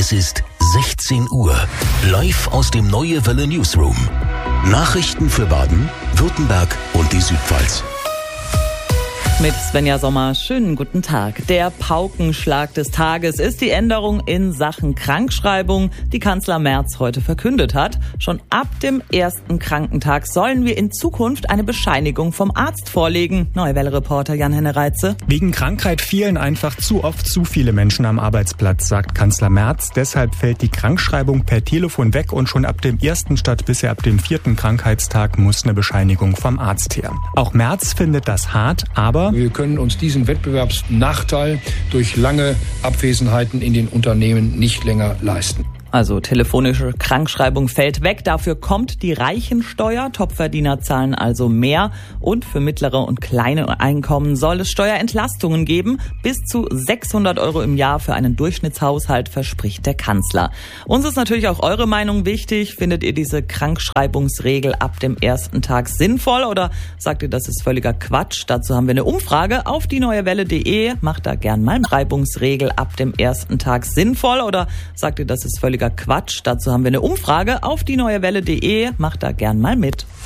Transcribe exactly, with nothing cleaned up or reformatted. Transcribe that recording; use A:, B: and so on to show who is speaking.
A: Es ist sechzehn Uhr. Live aus dem Neue Welle Newsroom. Nachrichten für Baden, Württemberg und die Südpfalz.
B: Mit Svenja Sommer, schönen guten Tag. Der Paukenschlag des Tages ist die Änderung in Sachen Krankschreibung, die Kanzler Merz heute verkündet hat. Schon ab dem ersten Krankentag sollen wir in Zukunft eine Bescheinigung vom Arzt vorlegen. Neue Welle-Reporter Jan-Henne Reitze.
C: Wegen Krankheit fehlen einfach zu oft zu viele Menschen am Arbeitsplatz, sagt Kanzler Merz. Deshalb fällt die Krankschreibung per Telefon weg und schon ab dem ersten statt bisher ab dem vierten Krankheitstag muss eine Bescheinigung vom Arzt her. Auch Merz findet das hart, aber
D: wir können uns diesen Wettbewerbsnachteil durch lange Abwesenheiten in den Unternehmen nicht länger leisten.
B: Also telefonische Krankschreibung fällt weg, dafür kommt die Reichensteuer. Topverdiener zahlen also mehr und für mittlere und kleine Einkommen soll es Steuerentlastungen geben. Bis zu sechshundert Euro im Jahr für einen Durchschnittshaushalt, verspricht der Kanzler. Uns ist natürlich auch eure Meinung wichtig. Findet ihr diese Krankschreibungsregel ab dem ersten Tag sinnvoll oder sagt ihr, das ist völliger Quatsch? Dazu haben wir eine Umfrage auf die neue welle punkt de. Macht da gern mal eine Schreibungsregel ab dem ersten Tag sinnvoll oder sagt ihr, das ist völliger Quatsch. Dazu haben wir eine Umfrage auf die neue welle punkt de. Macht da gern mal mit.